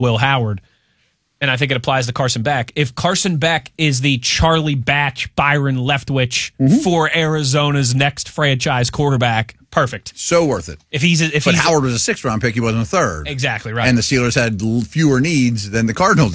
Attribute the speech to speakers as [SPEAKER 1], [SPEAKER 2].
[SPEAKER 1] Will Howard. And I think it applies to Carson Beck. If Carson Beck is the Charlie Batch, Byron Leftwich for Arizona's next franchise quarterback, perfect.
[SPEAKER 2] So worth it. But Howard was a 6th-round pick. He wasn't a 3rd.
[SPEAKER 1] Exactly right.
[SPEAKER 2] And the Steelers had fewer needs than the Cardinals